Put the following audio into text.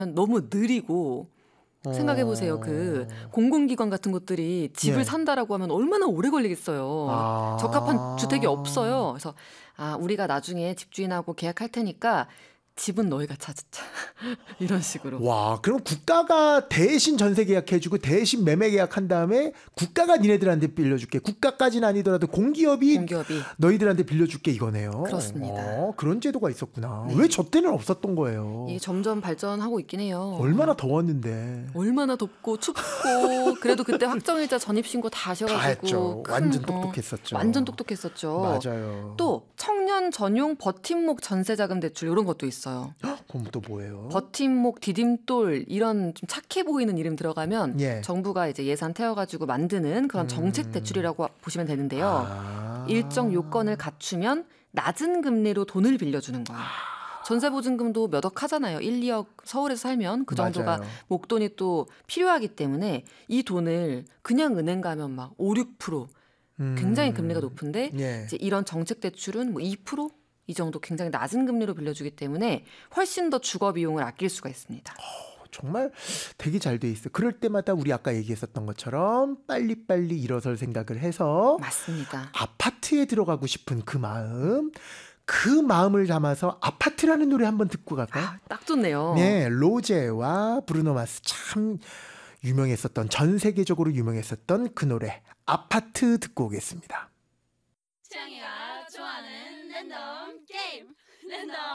너무 느리고 생각해 보세요. 그 공공기관 같은 것들이 집을 예. 산다라고 하면 얼마나 오래 걸리겠어요. 적합한 주택이 없어요. 그래서 우리가 나중에 집주인하고 계약할 테니까 집은 너희가 찾자. 이런 식으로. 와, 그럼 국가가 대신 전세 계약해주고 대신 매매 계약한 다음에 국가가 니네들한테 빌려줄게. 국가까지는 아니더라도 공기업이 너희들한테 빌려줄게 이거네요. 그렇습니다. 그런 제도가 있었구나. 네. 왜 저 때는 없었던 거예요? 이게 점점 발전하고 있긴 해요. 얼마나 더웠는데. 얼마나 덥고 춥고 그래도 그때 확정일자 전입신고 다 다 하셔가지고 했죠. 완전 똑똑했었죠. 완전 똑똑했었죠. 맞아요. 또 청년 전용 버팀목 전세자금 대출 이런 것도 있어요. 그럼 또 뭐예요? 버팀목, 디딤돌 이런 좀 착해 보이는 이름 들어가면 예. 정부가 이제 예산 태워가지고 만드는 그런 정책 대출이라고 보시면 되는데요. 일정 요건을 갖추면 낮은 금리로 돈을 빌려주는 거예요. 전세보증금도 몇 억 하잖아요. 1, 2억 서울에서 살면 그 정도가 맞아요. 목돈이 또 필요하기 때문에 이 돈을 그냥 은행 가면 막 5, 6% 굉장히 금리가 높은데 예. 이제 이런 정책 대출은 뭐 2%? 이 정도 굉장히 낮은 금리로 빌려주기 때문에 훨씬 더 주거 비용을 아낄 수가 있습니다. 정말 되게 잘 돼 있어. 그럴 때마다 우리 아까 얘기했었던 것처럼 빨리빨리 일어설 생각을 해서 맞습니다. 아파트에 들어가고 싶은 그 마음을 담아서 아파트라는 노래 한번 듣고 갈까요? 딱 좋네요. 네, 로제와 브루노 마스 참 유명했었던, 전 세계적으로 유명했었던 그 노래 아파트 듣고 오겠습니다. 취향이가 좋아하는 랜덤 게임 랜덤